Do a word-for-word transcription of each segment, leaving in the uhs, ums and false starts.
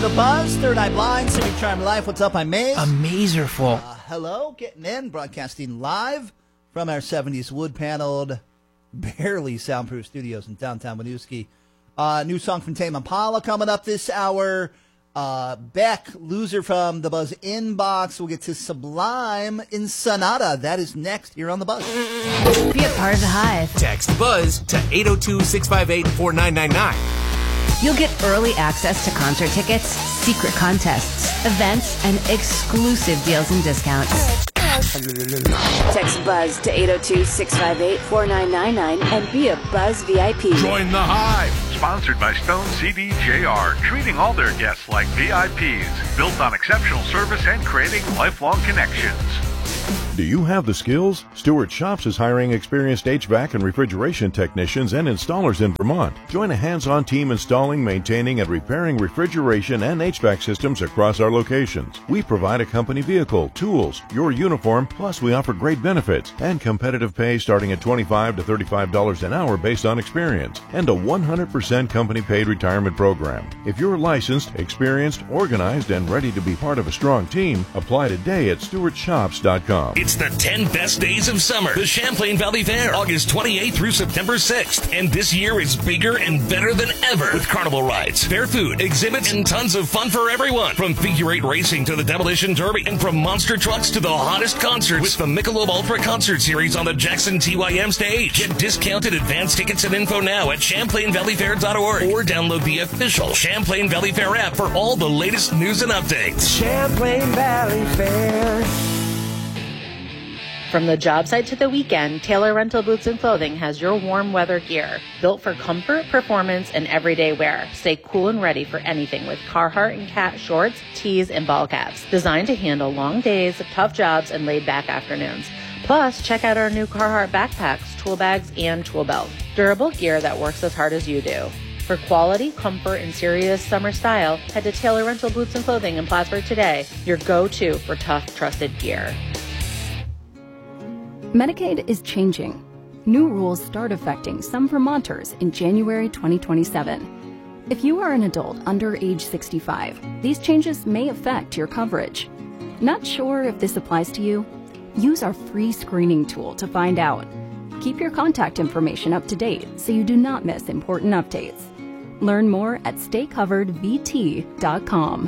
The Buzz, Third Eye Blind, Semi Charm Life. What's up? I'm Maze. Amazerful. Uh, hello, getting in, broadcasting live from our seventies wood-paneled, barely soundproof studios in downtown Winooski. Uh, new song from Tame Impala coming up this hour. Uh, Beck, loser from the Buzz inbox. We'll get to Sublime in Sonata. That is next here on the Buzz. Be a part of the Hive. Text BUZZ to eight oh two, six five eight, four nine nine nine. You'll get early access to concert tickets, secret contests, events, and exclusive deals and discounts. Text BUZZ to eight oh two, six five eight, four nine nine nine and be a Buzz V I P. Join the Hive. Sponsored by Stone C D J R, treating all their guests like V I Ps, built on exceptional service and creating lifelong connections. Do you have the skills? Stewart Shops is hiring experienced H V A C and refrigeration technicians and installers in Vermont. Join a hands-on team installing, maintaining, and repairing refrigeration and H V A C systems across our locations. We provide a company vehicle, tools, your uniform, plus we offer great benefits and competitive pay starting at twenty-five to thirty-five dollars an hour based on experience, and a one hundred percent company-paid retirement program. If you're licensed, experienced, organized, and ready to be part of a strong team, apply today at stewart shops dot com. It's the ten best days of summer. The Champlain Valley Fair, August twenty-eighth through September sixth. And this year is bigger and better than ever with carnival rides, fair food, exhibits, and tons of fun for everyone. From figure eight racing to the demolition derby, and from monster trucks to the hottest concerts with the Michelob Ultra Concert Series on the Jackson T Y M stage. Get discounted advance tickets and info now at champlain valley fair dot org or download the official Champlain Valley Fair app for all the latest news and updates. Champlain Valley Fair. From the job site to the weekend, Taylor Rental Boots and Clothing has your warm weather gear. Built for comfort, performance, and everyday wear. Stay cool and ready for anything with Carhartt and Cat shorts, tees, and ball caps. Designed to handle long days, tough jobs, and laid-back afternoons. Plus, check out our new Carhartt backpacks, tool bags, and tool belt. Durable gear that works as hard as you do. For quality, comfort, and serious summer style, head to Taylor Rental Boots and Clothing in Plattsburgh today, your go-to for tough, trusted gear. Medicaid is changing. New rules start affecting some Vermonters in January twenty twenty-seven. If you are an adult under age sixty-five, these changes may affect your coverage. Not sure if this applies to you? Use our free screening tool to find out. Keep your contact information up to date so you do not miss important updates. Learn more at stay covered v t dot com.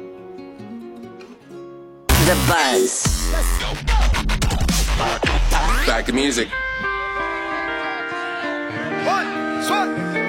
The Buzz. Back to music. One, one.